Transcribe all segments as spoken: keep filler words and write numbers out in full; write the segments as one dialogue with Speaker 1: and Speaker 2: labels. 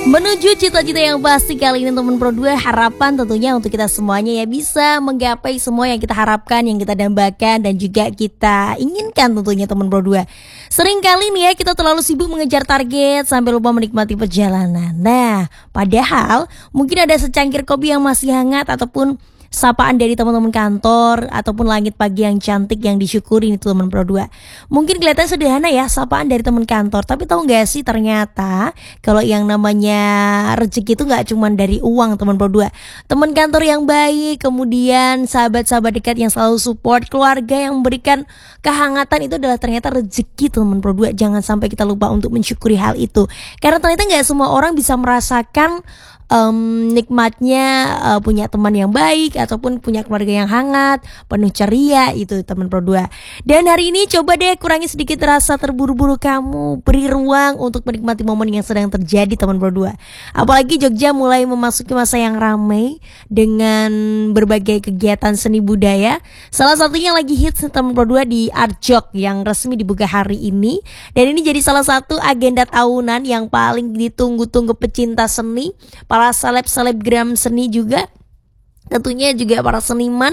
Speaker 1: Menuju cita-cita yang pasti kali ini teman Pro dua, harapan tentunya untuk kita semuanya ya bisa menggapai semua yang kita harapkan, yang kita dambakan dan juga kita inginkan tentunya teman Pro dua. Sering kali nih ya kita terlalu sibuk mengejar target sampai lupa menikmati perjalanan. Nah, padahal mungkin ada secangkir kopi yang masih hangat ataupun sapaan dari teman-teman kantor ataupun langit pagi yang cantik yang disyukuri nih teman Pro dua. Mungkin kelihatan sederhana ya sapaan dari teman kantor, tapi tahu nggak sih ternyata kalau yang namanya rezeki itu nggak cuma dari uang teman Pro dua. Teman kantor yang baik, kemudian sahabat-sahabat dekat yang selalu support, keluarga yang memberikan kehangatan itu adalah ternyata rezeki teman Pro dua. Jangan sampai kita lupa untuk mensyukuri hal itu. Karena ternyata nggak semua orang bisa merasakan Um, nikmatnya uh, punya teman yang baik ataupun punya keluarga yang hangat, penuh ceria itu teman Pro dua. Dan hari ini coba deh kurangi sedikit rasa terburu-buru kamu, beri ruang untuk menikmati momen yang sedang terjadi teman Pro dua. Apalagi Jogja mulai memasuki masa yang ramai dengan berbagai kegiatan seni budaya. Salah satunya lagi hits teman Pro dua di Art Jog yang resmi dibuka hari ini. Dan ini jadi salah satu agenda tahunan yang paling ditunggu-tunggu pecinta seni, para seleb-selebgram seni juga. Tentunya juga para seniman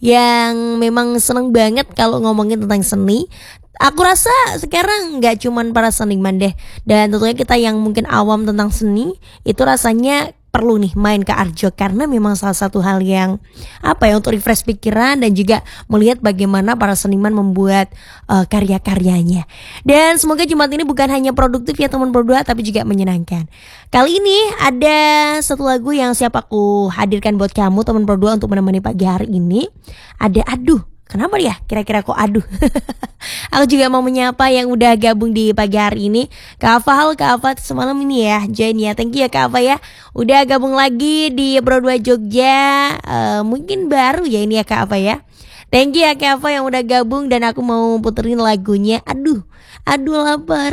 Speaker 1: yang memang seneng banget kalau ngomongin tentang seni. Aku rasa sekarang gak cuman para seniman deh, dan tentunya kita yang mungkin awam tentang seni itu rasanya perlu nih main ke Arjok, karena memang salah satu hal yang apa ya untuk refresh pikiran dan juga melihat bagaimana para seniman membuat uh, karya-karyanya. Dan semoga Jumat ini bukan hanya produktif ya teman Pro dua, tapi juga menyenangkan. Kali ini ada satu lagu yang siap aku hadirkan buat kamu teman Pro dua untuk menemani pagi hari ini. Ada Aduh. Kenapa ya kira-kira kok aduh? Aku juga mau menyapa yang udah gabung di pagi hari ini. Kak Ava, halo Kak Ava semalam ini ya join ya. Thank you ya Kak Ava ya. Udah gabung lagi di Pro dua Jogja. uh, Mungkin baru ya ini ya Kak Ava ya. Thank you ya Kak Ava yang udah gabung. Dan aku mau puterin lagunya Aduh. Aduh lapar.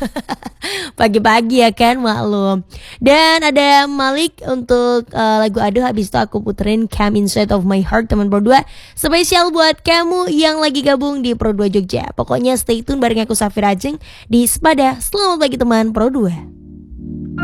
Speaker 1: Pagi-pagi ya kan, maklum. Dan ada Malik untuk uh, lagu Aduh. Habis itu aku puterin Come Inside of My Heart teman Pro dua. Spesial buat kamu yang lagi gabung di Pro dua Jogja. Pokoknya stay tune bareng aku Safira Ajeng di Sepada. Selamat pagi teman Pro dua.